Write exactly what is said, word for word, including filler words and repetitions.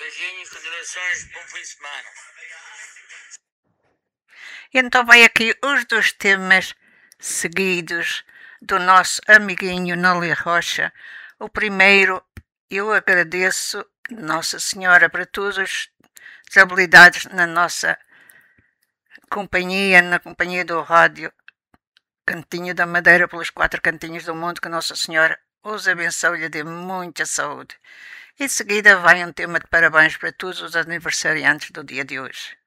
Beijinhos, continuações, bom fim de semana. Então vai aqui os dois temas seguidos do nosso amiguinho Noli Rocha. O primeiro, eu agradeço Nossa Senhora para todas as habilidades na nossa companhia, na companhia do rádio Cantinho da Madeira, pelos quatro cantinhos do mundo, que Nossa Senhora os abençoe e lhe dê muita saúde. Em seguida vai um tema de parabéns para todos os aniversariantes do dia de hoje.